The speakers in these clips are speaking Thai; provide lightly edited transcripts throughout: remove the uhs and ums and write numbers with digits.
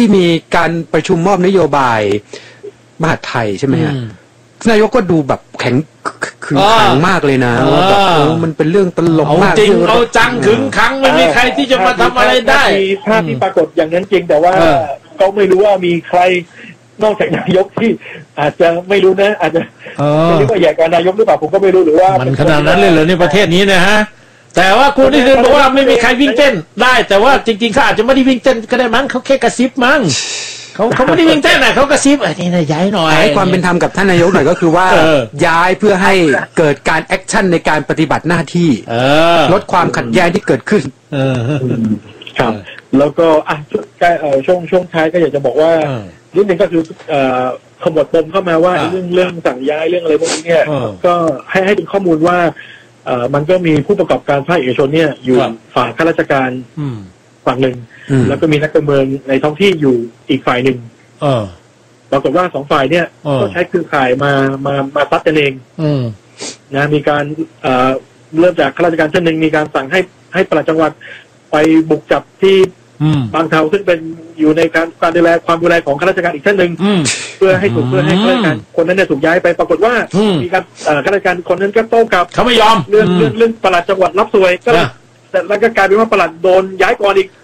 มีการประชุมมอบนโยบายมหาดไทยใช่ไหมฮะนายกก็ดูแบบแข็งขึงขังมากเลยนะว่าแบบมันเป็นเรื่องตลกมากจริงเอาจังขึงขังไม่มีใครที่จะมาทำอะไรได้ภาพที่ปรากฏอย่างนั้นจริงแต่ว่าก็ไม่รู้ว่ามีใครนอกจากนายกที่อาจจะไม่รู้นะอาจจะไม่รู้ว่าอยากการนายกหรือเปล่าผมก็ไม่รู้หรือว่ามันขนาดนั้นเลยเหรอในประเทศนี้นะฮะแต่ว่าคุณที่บอกว่าไม่มีใครวิ่งเต้นได้แต่ว่าจริงๆเขาอาจจะไม่ได้วิ่งเต้นก็ได้มั้งเขาแค่กระซิบมั้งเขาไม่ได้วิ่งเต้นนะเขากระซิบนี่นะย้ายหน่อยให้ความเป็นธรรมกับท่านนายกหน่อยก็คือว่าย้ายเพื่อให้เกิดการแอคชั่นในการปฏิบัติหน้าที่ลดความขัดแย้งที่เกิดขึ้นครับแล้วก็ช่วงท้ายก็อยากจะบอกว่านิดนึงก็คือขมวดปมเข้ามาว่าเรื่องสั่งย้ายเรื่องอะไรพวกนี้เนี่ยก็ให้เป็นข้อมูลว่ามันก็มีผู้ประกอบการภาคเอกชนเนี่ยอยู่ฝ่ายข้าราชการฝั่งหนึ่งแล้วก็มีนักการเมืองในท้องที่อยู่อีกฝ่ายหนึ่งปรากฏว่าสองฝ่ายเนี่ยก็ใช้เครือข่ายมาซัดกันเองนะมีการเริ่มจากข้าราชการท่านหนึ่งมีการสั่งให้ปลัดจังหวัดไปบุกจับที่บางเทาซึ่งเป็นอยู่ในการดูแลความดูแลของข้าราชการอีกท่านหนึ่งเพื่อให้ข้าราชการคนนั้นเนี่ยถูกย้ายไปปรากฏว่ามีการข้าราชการคนนั้นก็โต้กลับเขาไม่ยอมเรื่องปลัดจังหวัดรับสวยก็แต่แล้วก็กลายเป็นว่าปลัดโดนย้ายก่อนอีก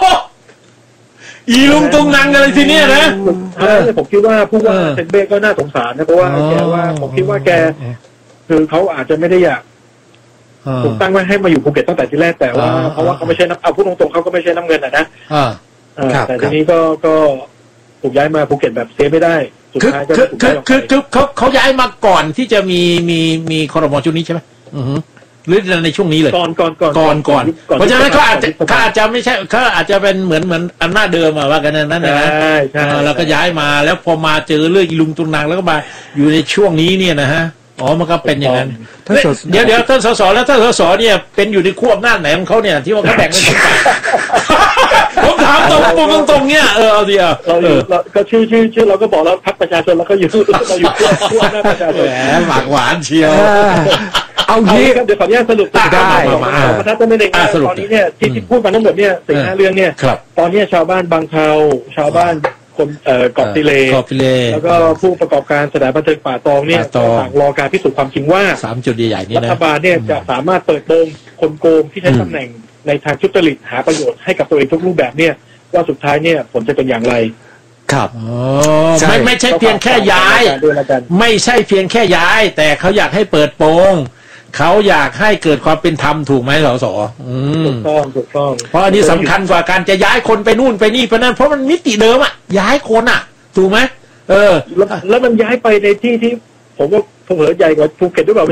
อีลุงตุงนังอะไรทีเนี้ยนะผมคิดว่าผู้ว่าเซนเบ้ก็น่าสงสารนะเพราะว่าแกว่าผมคิดว่าแกคือเขาอาจจะไม่ได้อยากถูกตั้งไว้ให้มาอยู่ภูเก็ตตั้งแต่ทีแรกแต่ว่าเพราะว่าเขาไม่ใช่เอาพูดตรงๆเขาก็ไม่ใช่น้ำเงินนะแต่ทีนี้ก็ถูกย้ายมาภูเก็ตแบบเซฟไม่ได้สุดท้ายก็คือเขาย้ายมาก่อนที่จะมีครม.ชุดนี้ใช่ไหมหรือในช่วงนี้เลยก่อนเพราะฉะนั้นเขาอาจจะไม่ใช่เขาอาจจะเป็นเหมือนอำนาจเดิมว่ากันนั่นนะแล้วก็ย้ายมาแล้วพอมาเจอเรื่องอีลุงตุงนางแล้วก็มาอยู่ในช่วงนี้เนี่ยนะฮะมันก็เป็นอย่างนั้นเดี๋ยวท่านสสแล้วท่านสสเนี่ยเป็นอยู่ในขั้วอำนาจไหนของเขาเนี่ยที่ว่าเขาแบ่งเป็นสองฝ่ายผมถามตรงเนี่ยเอาดิเราก็ชื่อเราก็บอกแล้วพรรคประชาชนเราก็อยู่เราอยู่ขั้วอำนาจประชาชนหมากหวานเชียวเอางี้เดี๋ยวขออนุญาตสรุปได้ประธานในงานตอนนี้เนี่ยที่พูดมาทั้งหมมดเนี่ย4-5เรื่องเนี่ยตอนนี้ชาวบ้านบางเทาชาวบ้านคนเกาะติเลแล้วก็ผู้ประกอบการสถานบันเทิงป่าตองเนี่ยต่างรอการพิสูจน์ความจริงว่า 3จุดใหญ่ๆนี่นะรัฐบาลเนี่ยจะสามารถเปิดโปงคนโกงที่ใช้ตำแหน่งในทางทุจริตหาประโยชน์ให้กับตัวเองทุกรูปแบบเนี่ยว่าสุดท้ายเนี่ยผลจะเป็นอย่างไรครับไม่ใช่เพียงแค่ย้ายไม่ใช่เพียงแค่ย้ายแต่เขาอยากให้เปิดโปงเขาอยากให้เกิดความเป็นธรรมถูกไหมสสถูกต้องเพราะอันนี้สำคัญกว่าการจะย้ายคนไปนู่นไปนี่เพราะนั้นเพราะมันมิติเดิมอ่ะย้ายคนอ่ะถูกไหมแล้วมันย้ายไปในที่ผมว่าเผลอใหญ่กว่าภูเก็ตด้วยเปล่า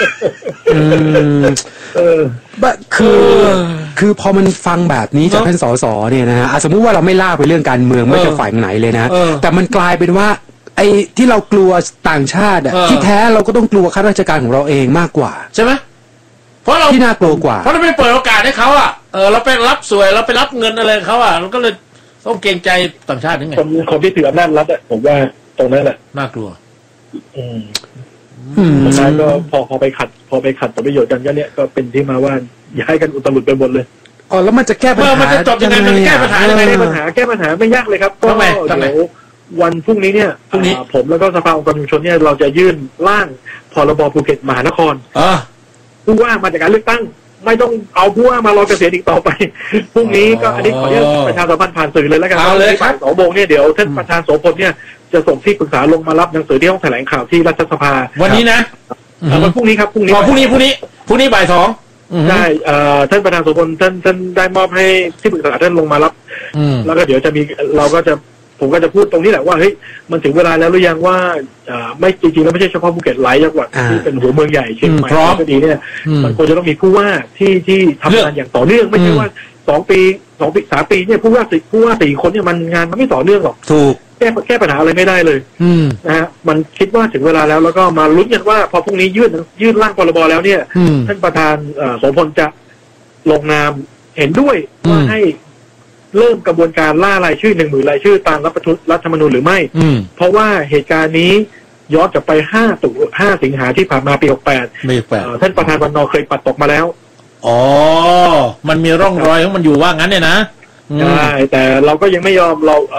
คือพอมันฟังแบบนี้จากท่านสสเนี่ยนะฮะสมมุติว่าเราไม่ล่าไปเรื่องการเมืองไม่จะฝ่ายไหนเลยนะแต่มันกลายเป็นว่าไอ้ที่เรากลัวต่างชาติที่แท้เราก็ต้องกลัวข้าราชการของเราเองมากกว่าใช่ไหมเพราะเราที่น่ากลัวกว่าเพราะเราไม่เปิดโอกาสให้เขาเราไปรับสวยเราไปรับเงินอะไรเขาเราก็เลยต้องเกรงใจต่างชาติยังไงคนที่ถืออำนาจรัฐผมว่าตรงนั้นแหละน่ากลัวสุดท้ายก็พอไปขัดผลประโยชน์กันก็เนี่ยก็เป็นที่มาว่าย้ายกันอุตลุดไปหมดเลยแล้วมันจะแก้ปัญหามันจะจบยังไงมันแก้ปัญหายังไงแก้ปัญหาไม่ยากเลยครับก็เดี๋ยววันพรุ่งนี้เนี่ยผมแล้วก็สภาองค์กรชุมชนเนี่ยเราจะยื่นร่างพรบภูเก็ตมหานครผู้ว่ามาจากการเลือกตั้งไม่ต้องเอาผู้ว่ามารอเกษียณอีกต่อไปพรุ่งนี้ก็อันนี้ขออนุญาตประชาสัมพันธ์ผ่านสื่อเลยแล้วกันเอาเลยครับ 2 โมงเนี่ยเดี๋ยวท่านประธานโสพลเนี่ยจะส่งที่ปรึกษาลงมารับหนังสือที่ห้องแถลงข่าวที่รัฐสภาวันนี้นะวันพรุ่งนี้ครับพรุ่งนี้บ่าย 2 ได้ท่านประธานโสพลท่านได้มอบให้ที่ปรึกษาท่านลงมารับแล้วก็เดี๋ยวจะมีผมก็จะพูดตรงนี้แหละว่าเฮ้ยมันถึงเวลาแล้วหรือยังว่าไม่จริงๆแล้วไม่ใช่เฉพาะภูเก็ตหลายจังหวัดที่เป็นหัวเมืองใหญ่เชียงใหม่ก็ดีเนี่ยมันควรจะต้องมีผู้ว่าที่ทำงานอย่างต่อเนื่องไม่ใช่ว่า2 ปี 3 ปีเนี่ยผู้ว่า4 คนเนี่ยมันงานมันไม่ต่อเนื่องหรอกถูกแก้ปัญหาอะไรไม่ได้เลยนะฮะมันคิดว่าถึงเวลาแล้วก็มาลุ้นกันว่าพอพรุ่งนี้ยื่นร่างพรบแล้วเนี่ยท่านประธานโสพลจะลงนามเห็นด้วยว่าให้เริ่มกระบวนการล่ารายชื่อ 10,000 รายชื่อตามรัฐธรรมนูญหรือไม่เพราะว่าเหตุการณ์นี้ย้อนกลับไป5 สิงหาที่ผ่านมาปี 68ท่านประธานวันน.เคยปัดตกมาแล้วมันมีร่องรอยของมันอยู่ว่างั้นเนี่ยนะใช่แต่เราก็ยังไม่ยอมเรา